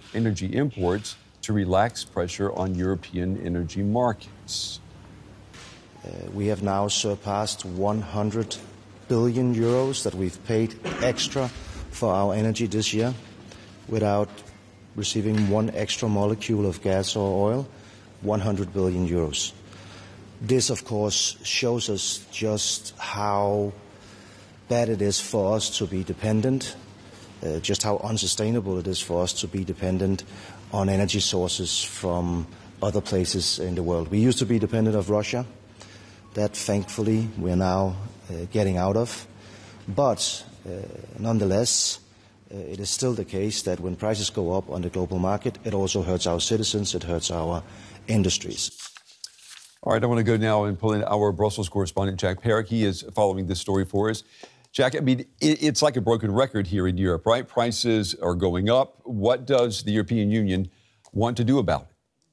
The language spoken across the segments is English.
energy imports to relax pressure on European energy markets. We have now surpassed 100 billion euros that we've paid extra for our energy this year without receiving one extra molecule of gas or oil, 100 billion euros. This, of course, shows us just how bad it is for us to be dependent, just how unsustainable it is for us to be dependent on energy sources from other places in the world. We used to be dependent on Russia. That, thankfully, we're now getting out of. But nonetheless, it is still the case that when prices go up on the global market, it also hurts our citizens, it hurts our industries. All right, I want to go now and pull in our Brussels correspondent, Jack Perrick. He is following this story for us. Jack, I mean, it's like a broken record here in Europe, right? Prices are going up. What does the European Union want to do about it?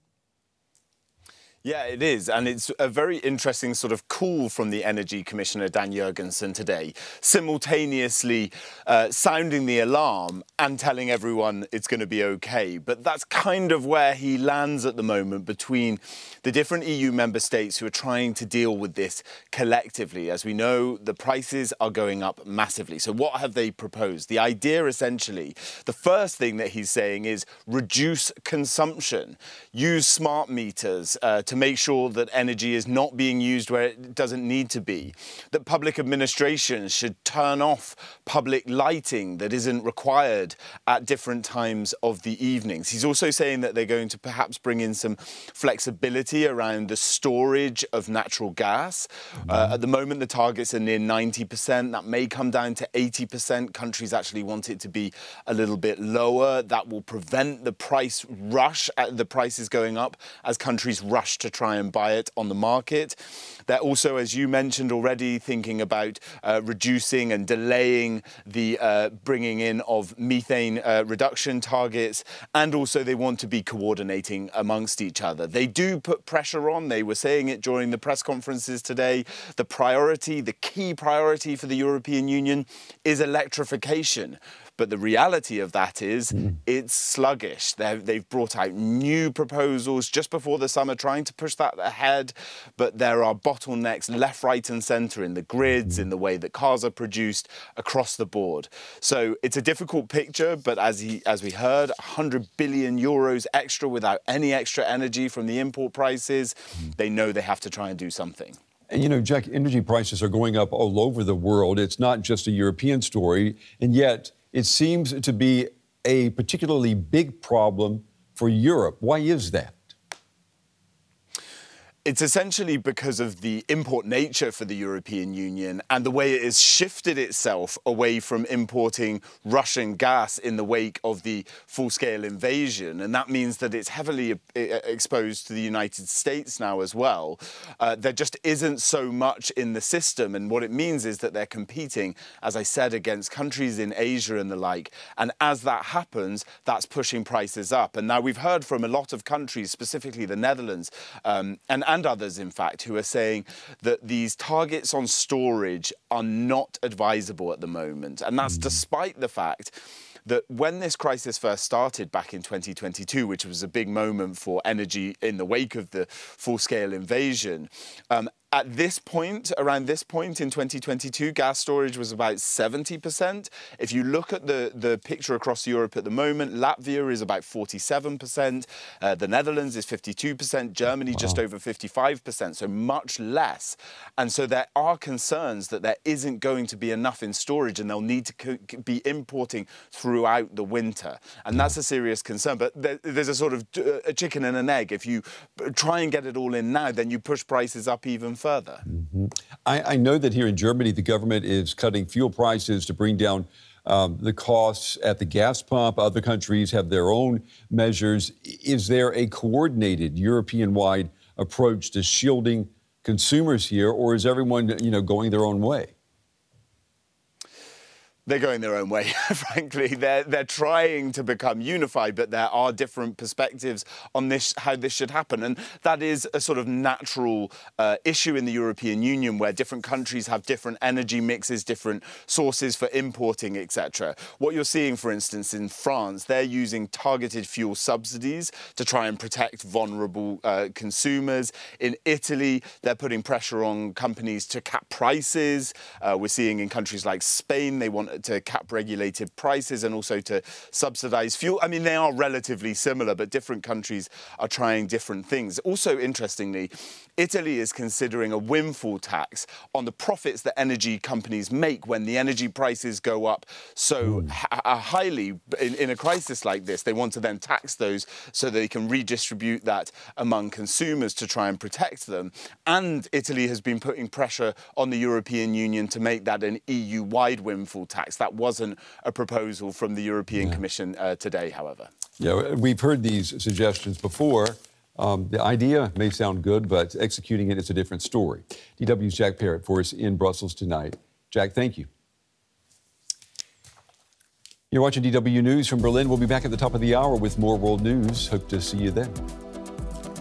Yeah, it is. And it's a very interesting sort of call from the Energy Commissioner, Dan Jurgensen, today, simultaneously sounding the alarm and telling everyone it's going to be OK. But that's kind of where he lands at the moment between the different EU member states who are trying to deal with this collectively. As we know, the prices are going up massively. So what have they proposed? The idea, essentially, the first thing that he's saying is reduce consumption, use smart meters to make sure that energy is not being used where it doesn't need to be, that public administrations should turn off public lighting that isn't required at different times of the evenings. He's also saying that they're going to perhaps bring in some flexibility around the storage of natural gas. At the moment, the targets are near 90%. That may come down to 80%. Countries actually want it to be a little bit lower. That will prevent the price rush, the prices going up as countries rush to try and buy it on the market. They're also, as you mentioned already, thinking about reducing and delaying the bringing in of methane reduction targets. And also they want to be coordinating amongst each other. They do put pressure on. They were saying it during the press conferences today. The priority, the key priority for the European Union is electrification. But the reality of that is it's sluggish. They've brought out new proposals just before the summer trying to push that ahead. But there are bottlenecks left, right and centre in the grids, in the way that cars are produced across the board. So it's a difficult picture. But as we heard, 100 billion euros extra without any extra energy from the import prices. They know they have to try and do something. And, you know, Jack, energy prices are going up all over the world. It's not just a European story. And yet it seems to be a particularly big problem for Europe. Why is that? It's essentially because of the import nature for the European Union and the way it has shifted itself away from importing Russian gas in the wake of the full-scale invasion. And that means that it's heavily exposed to the United States now as well. There just isn't so much in the system. And what it means is that they're competing, as I said, against countries in Asia and the like. And as that happens, that's pushing prices up. And now we've heard from a lot of countries, specifically the Netherlands, and others, in fact, who are saying that these targets on storage are not advisable at the moment. And that's despite the fact that when this crisis first started back in 2022, which was a big moment for energy in the wake of the full-scale invasion, at this point, around this point in 2022, gas storage was about 70%. If you look at the picture across Europe at the moment, Latvia is about 47%, the Netherlands is 52%, Germany just over 55%, so much less. And so there are concerns that there isn't going to be enough in storage and they'll need to be importing throughout the winter. And that's a serious concern. But there's a sort of a chicken and an egg. If you try and get it all in now, then you push prices up even further. I know that here in Germany, the government is cutting fuel prices to bring down the costs at the gas pump. Other countries have their own measures. Is there a coordinated European-wide approach to shielding consumers here, or is everyone, going their own way? They're going their own way, frankly. They're trying to become unified, but there are different perspectives on this, how this should happen. And that is a sort of natural issue in the European Union, where different countries have different energy mixes, different sources for importing, etc. What you're seeing, for instance, in France, they're using targeted fuel subsidies to try and protect vulnerable consumers. In Italy, they're putting pressure on companies to cap prices. We're seeing in countries like Spain, they want to cap regulated prices and also to subsidize fuel. I mean, they are relatively similar, but different countries are trying different things. Also, interestingly, Italy is considering a windfall tax on the profits that energy companies make when the energy prices go up so highly in a crisis like this. They want to then tax those so they can redistribute that among consumers to try and protect them. And Italy has been putting pressure on the European Union to make that an EU-wide windfall tax. That wasn't a proposal from the European Commission today, however. Yeah, we've heard these suggestions before. The idea may sound good, but executing it is a different story. DW's Jack Parrott for us in Brussels tonight. Jack, thank you. You're watching DW News from Berlin. We'll be back at the top of the hour with more world news. Hope to see you then.